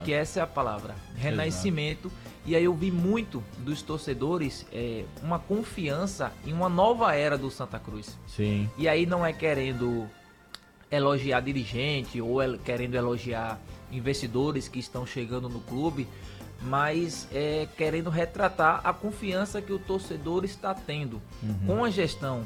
que essa é a palavra, renascimento. E aí eu vi muito dos torcedores uma confiança em uma nova era do Santa Cruz. Sim. E aí não é querendo elogiar dirigente ou querendo elogiar investidores que estão chegando no clube, mas querendo retratar a confiança que o torcedor está tendo com a gestão